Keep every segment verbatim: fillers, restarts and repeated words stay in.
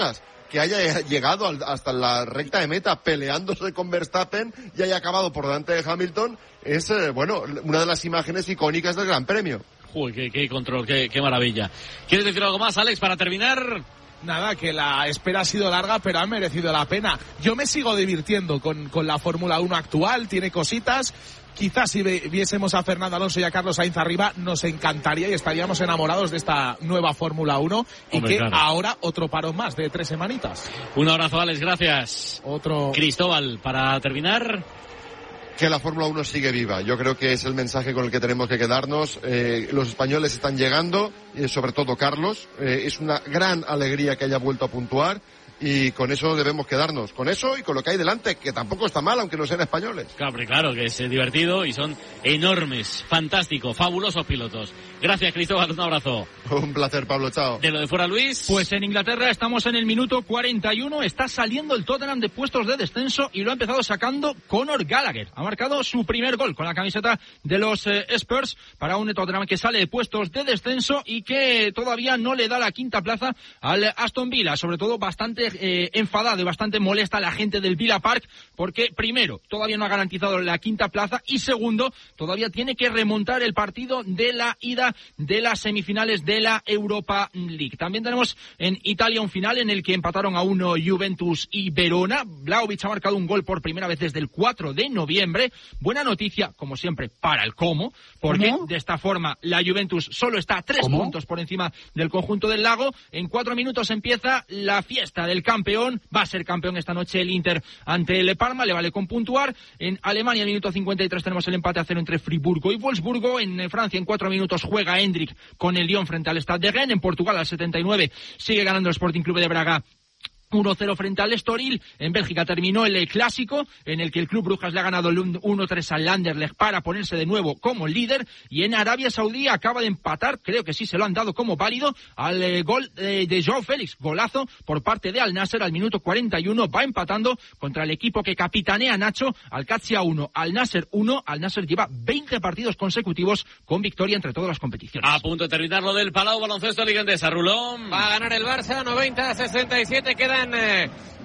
que haya llegado hasta la recta de meta peleándose con Verstappen y haya acabado por delante de Hamilton, es, eh, bueno, una de las imágenes icónicas del Gran Premio. Uy, qué, qué control, qué, qué maravilla. ¿Quieres decir algo más, Alex, para terminar? Nada, que la espera ha sido larga, pero ha merecido la pena. Yo me sigo divirtiendo con, con la Fórmula uno actual, tiene cositas. Quizás si viésemos a Fernando Alonso y a Carlos Sainz arriba, nos encantaría y estaríamos enamorados de esta nueva Fórmula uno. Y Hombre, que claro. ahora otro parón más de tres semanitas. Un abrazo, Alex, gracias. Otro. Cristóbal, para terminar... Que la Fórmula uno sigue viva. Yo creo que es el mensaje con el que tenemos que quedarnos. Eh, los españoles están llegando, y sobre todo Carlos. Eh, es una gran alegría que haya vuelto a puntuar. Y con eso debemos quedarnos, con eso y con lo que hay delante, que tampoco está mal, aunque no sean españoles. Claro, claro, que es divertido y son enormes, fantásticos, fabulosos pilotos. Gracias, Cristóbal, un abrazo. Un placer, Pablo, chao. De lo de fuera, Luis. Pues en Inglaterra estamos en el minuto cuarenta y uno, está saliendo el Tottenham de puestos de descenso y lo ha empezado sacando Conor Gallagher. Ha marcado su primer gol con la camiseta de los eh, Spurs para un Tottenham que sale de puestos de descenso y que todavía no le da la quinta plaza al Aston Villa, sobre todo bastante Eh, enfadado y bastante molesta a la gente del Villa Park porque primero todavía no ha garantizado la quinta plaza y segundo todavía tiene que remontar el partido de la ida de las semifinales de la Europa League. También tenemos en Italia un final en el que empataron a uno Juventus y Verona. Vlahovic ha marcado un gol por primera vez desde el cuatro de noviembre. Buena noticia, como siempre, para el Como, porque ¿Cómo? de esta forma la Juventus solo está a tres ¿Cómo? puntos por encima del conjunto del Lago. En cuatro minutos empieza la fiesta del campeón. Va a ser campeón esta noche el Inter ante el Parma, le vale con puntuar. En Alemania, al minuto cincuenta y tres, tenemos el empate a cero entre Friburgo y Wolfsburgo. En Francia, en cuatro minutos, juega Hendrik con el Lyon frente al Stade de Rennes. En Portugal, al setenta y nueve, sigue ganando el Sporting Club de Braga uno cero frente al Estoril. En Bélgica terminó el clásico en el que el Club Brujas le ha ganado el uno tres al Anderlecht para ponerse de nuevo como líder. Y en Arabia Saudí acaba de empatar, creo que sí se lo han dado como válido, al eh, gol eh, de Joao Félix, golazo por parte de Al Nasser al minuto cuarenta y uno. Va empatando contra el equipo que capitanea Nacho, Al Qadsia uno, Al Nasser uno. Al Nasser lleva veinte partidos consecutivos con victoria entre todas las competiciones. A punto de terminar lo del Palau Baloncesto Liga Endesa, Rulón. Va a ganar el Barça, noventa a sesenta y siete, queda Eh,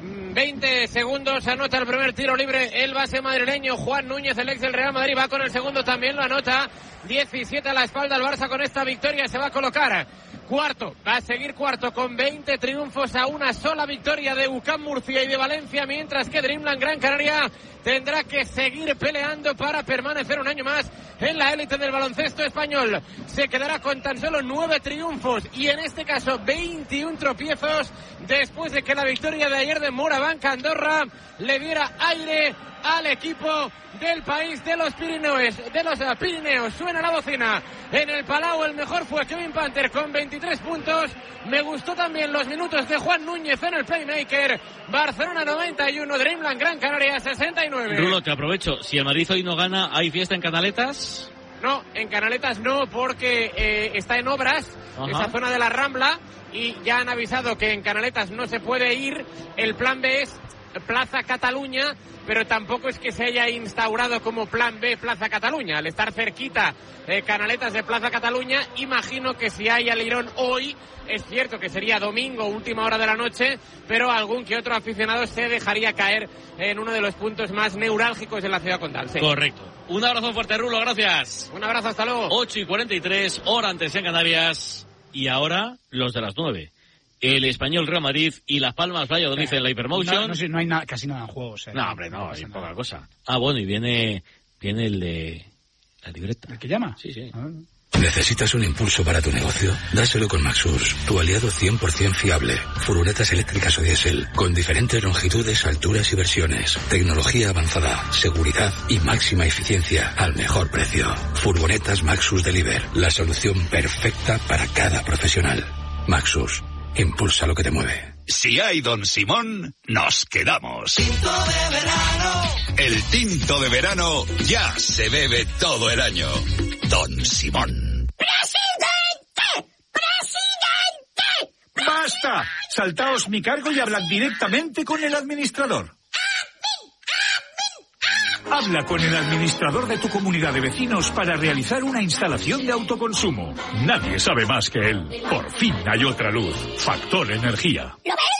veinte segundos, anota el primer tiro libre el base madrileño Juan Núñez, el ex del Real Madrid, va con el segundo, también lo anota. Diecisiete a la espalda el Barça con esta victoria, se va a colocar cuarto, va a seguir cuarto con veinte triunfos a una sola victoria de U C A M Murcia y de Valencia, mientras que Dreamland Gran Canaria tendrá que seguir peleando para permanecer un año más en la élite del baloncesto español. Se quedará con tan solo nueve triunfos y en este caso veintiún tropiezos después de que la victoria de ayer de Moraván Andorra le diera aire al equipo del país de los Pirineos, de los Pirineos. Suena la bocina en el Palau, el mejor fue Kevin Panther con veintitrés puntos. Me gustó también los minutos de Juan Núñez en el playmaker. Barcelona noventa y uno, Dreamland Gran Canaria sesenta y nueve. Rulo, te aprovecho, si el Madrid hoy no gana, ¿hay fiesta en Canaletas? No, en Canaletas no, porque eh, está en obras, Ajá. esa zona de la Rambla, y ya han avisado que en Canaletas no se puede ir. El plan B es Plaza Cataluña, pero tampoco es que se haya instaurado como plan B Plaza Cataluña. Al estar cerquita eh, Canaletas de Plaza Cataluña, imagino que si hay alirón hoy, es cierto que sería domingo, última hora de la noche, pero algún que otro aficionado se dejaría caer en uno de los puntos más neurálgicos de la ciudad condal. Sí. Correcto. Un abrazo fuerte, Rulo, gracias. Un abrazo, hasta luego. ocho y cuarenta y tres, hora antes en Canarias, y ahora los de las nueve. El Español Real Madrid y Las Palmas Valladolid eh, en la Hypermotion. No, no, sé, no hay na, casi nada en juego. O sea, no, hombre, no, no hay poca cosa. Ah, bueno, y viene, viene el de la libreta. ¿El que llama? Sí, sí. Ah. ¿Necesitas un impulso para tu negocio? Dáselo con Maxus, tu aliado cien por ciento fiable. Furgonetas eléctricas o diésel, con diferentes longitudes, alturas y versiones. Tecnología avanzada, seguridad y máxima eficiencia al mejor precio. Furgonetas Maxus Deliver, la solución perfecta para cada profesional. Maxus, impulsa lo que te mueve. Si hay Don Simón, nos quedamos. Tinto de verano. El tinto de verano ya se bebe todo el año. Don Simón. ¡Presidente! ¡Presidente! ¡Basta! Saltaos mi cargo y hablad directamente con el administrador. Habla con el administrador de tu comunidad de vecinos para realizar una instalación de autoconsumo. Nadie sabe más que él. Por fin hay otra luz. Factor Energía. ¿Lo ves?